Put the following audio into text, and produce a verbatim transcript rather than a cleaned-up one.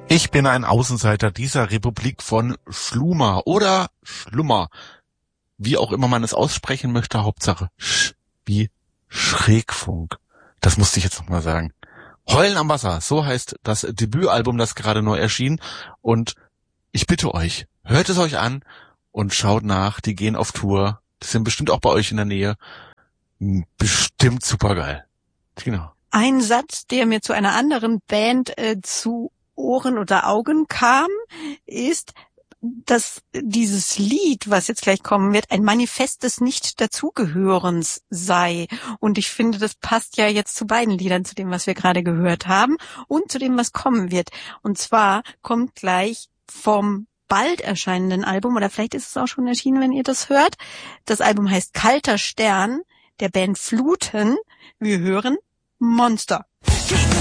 Ich bin ein Außenseiter dieser Republik von Schlummer oder Schlummer. Wie auch immer man es aussprechen möchte, Hauptsache Sch wie Schrägfunk. Das musste ich jetzt nochmal sagen. Heulen am Wasser, so heißt das Debütalbum, das gerade neu erschien. Und ich bitte euch, hört es euch an und schaut nach. Die gehen auf Tour. Die sind bestimmt auch bei euch in der Nähe. Bestimmt supergeil. Genau. Ein Satz, der mir zu einer anderen Band äh, zu Ohren oder Augen kam, ist, dass dieses Lied, was jetzt gleich kommen wird, ein Manifest des Nicht-Dazugehörens sei. Und ich finde, das passt ja jetzt zu beiden Liedern, zu dem, was wir gerade gehört haben und zu dem, was kommen wird. Und zwar kommt gleich vom bald erscheinenden Album, oder vielleicht ist es auch schon erschienen, wenn ihr das hört. Das Album heißt Kalter Stern, der Band Fluten. Wir hören Monster.